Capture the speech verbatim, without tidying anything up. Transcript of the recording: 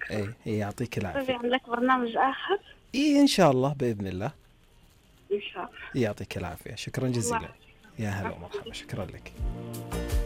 اي اي يعطيك طيب العافية. عندك برنامج آخر؟ اي ان شاء الله باذن الله. إن شاء الله. يعطيك العافية، شكرا الله جزيلا. يحفظك. يا هلا ومرحبا، عفوا. شكرا لك.